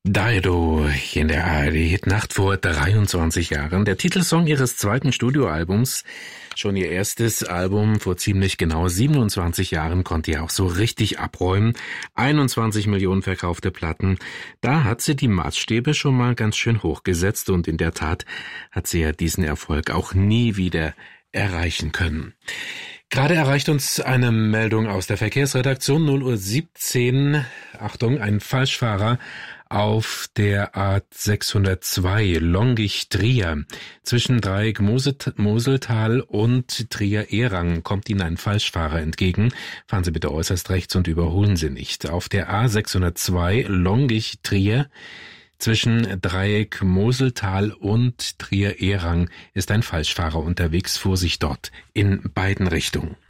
Dido in der ARD-Hitnacht vor 23 Jahren. Der Titelsong ihres zweiten Studioalbums. Schon ihr erstes Album vor ziemlich genau 27 Jahren konnte ja auch so richtig abräumen. 21 Millionen verkaufte Platten. Da hat sie die Maßstäbe schon mal ganz schön hochgesetzt und in der Tat hat sie ja diesen Erfolg auch nie wieder erreichen können. Gerade erreicht uns eine Meldung aus der Verkehrsredaktion, 0:17 Uhr. Achtung, ein Falschfahrer auf der A602 Longich-Trier. Zwischen Dreieck-Moseltal und Trier-Ehrang kommt Ihnen ein Falschfahrer entgegen. Fahren Sie bitte äußerst rechts und überholen Sie nicht. Auf der A602 Longich-Trier zwischen Dreieck-Moseltal und Trier-Ehrang ist ein Falschfahrer unterwegs. Vorsicht dort in beiden Richtungen.